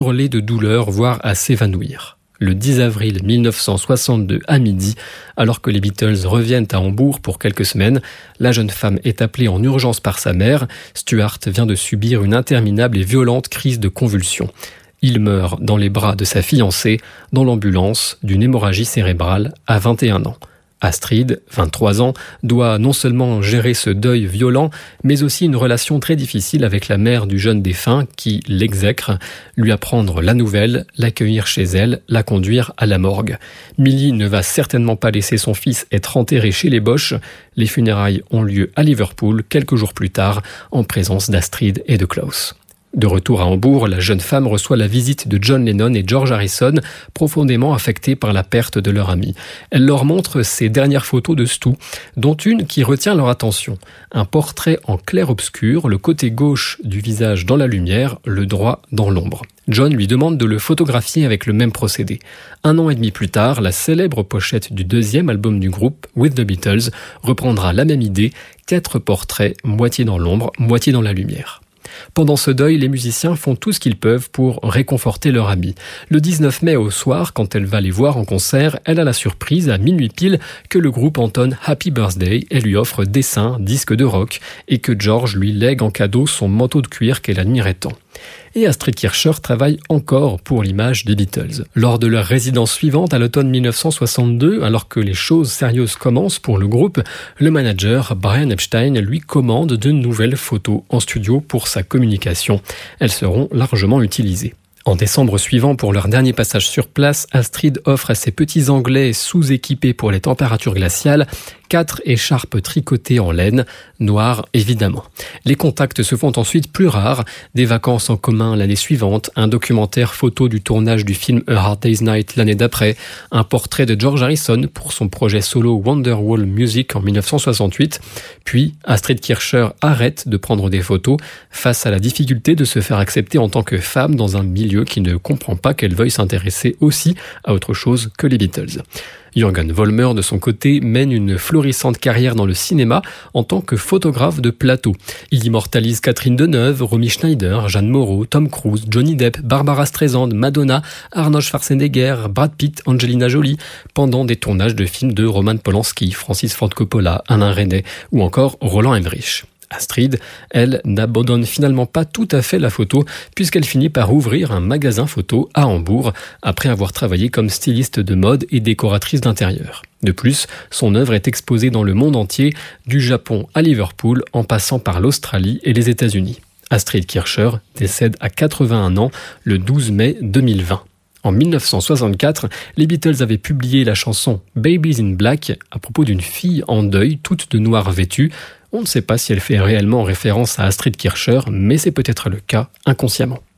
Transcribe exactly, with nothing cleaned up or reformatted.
hurler de douleur, voire à s'évanouir. Le dix avril mille neuf cent soixante-deux à midi, alors que les Beatles reviennent à Hambourg pour quelques semaines, la jeune femme est appelée en urgence par sa mère. Stuart vient de subir une interminable et violente crise de convulsions. Il meurt dans les bras de sa fiancée, dans l'ambulance, d'une hémorragie cérébrale à vingt et un ans. Astrid, vingt-trois ans, doit non seulement gérer ce deuil violent, mais aussi une relation très difficile avec la mère du jeune défunt qui l'exècre, lui apprendre la nouvelle, l'accueillir chez elle, la conduire à la morgue. Millie ne va certainement pas laisser son fils être enterré chez les Bosch. Les funérailles ont lieu à Liverpool quelques jours plus tard, en présence d'Astrid et de Klaus. De retour à Hambourg, la jeune femme reçoit la visite de John Lennon et George Harrison, profondément affectés par la perte de leur ami. Elle leur montre ses dernières photos de Stu, dont une qui retient leur attention. Un portrait en clair-obscur, le côté gauche du visage dans la lumière, le droit dans l'ombre. John lui demande de le photographier avec le même procédé. Un an et demi plus tard, la célèbre pochette du deuxième album du groupe, With the Beatles, reprendra la même idée, quatre portraits, moitié dans l'ombre, moitié dans la lumière. Pendant ce deuil, les musiciens font tout ce qu'ils peuvent pour réconforter leur ami. Le dix-neuf mai au soir, quand elle va les voir en concert, elle a la surprise, à minuit pile, que le groupe entonne Happy Birthday et lui offre dessins, disques de rock, et que George lui lègue en cadeau son manteau de cuir qu'elle admirait tant. Et Astrid Kirchherr travaille encore pour l'image des Beatles. Lors de leur résidence suivante à l'automne mille neuf cent soixante-deux, alors que les choses sérieuses commencent pour le groupe, le manager Brian Epstein lui commande de nouvelles photos en studio pour sa communication. Elles seront largement utilisées. En décembre suivant, pour leur dernier passage sur place, Astrid offre à ses petits Anglais sous-équipés pour les températures glaciales quatre écharpes tricotées en laine, noires évidemment. Les contacts se font ensuite plus rares, des vacances en commun l'année suivante, un documentaire photo du tournage du film A Hard Day's Night l'année d'après, un portrait de George Harrison pour son projet solo Wonderwall Music en mille neuf cent soixante-huit, puis Astrid Kirchherr arrête de prendre des photos face à la difficulté de se faire accepter en tant que femme dans un milieu qui ne comprend pas qu'elle veuille s'intéresser aussi à autre chose que les Beatles. Jürgen Vollmer, de son côté, mène une florissante carrière dans le cinéma en tant que photographe de plateau. Il immortalise Catherine Deneuve, Romy Schneider, Jeanne Moreau, Tom Cruise, Johnny Depp, Barbara Streisand, Madonna, Arnold Schwarzenegger, Brad Pitt, Angelina Jolie, pendant des tournages de films de Roman Polanski, Francis Ford Coppola, Alain Resnais ou encore Roland Emmerich. Astrid, elle, n'abandonne finalement pas tout à fait la photo puisqu'elle finit par ouvrir un magasin photo à Hambourg après avoir travaillé comme styliste de mode et décoratrice d'intérieur. De plus, son œuvre est exposée dans le monde entier, du Japon à Liverpool en passant par l'Australie et les États-Unis. Astrid Kirchherr décède à quatre-vingt-un ans le douze mai deux mille vingt. En mille neuf cent soixante-quatre, les Beatles avaient publié la chanson Babies in Black à propos d'une fille en deuil, toute de noir vêtue. On ne sait pas si elle fait réellement référence à Astrid Kirchherr, mais c'est peut-être le cas inconsciemment.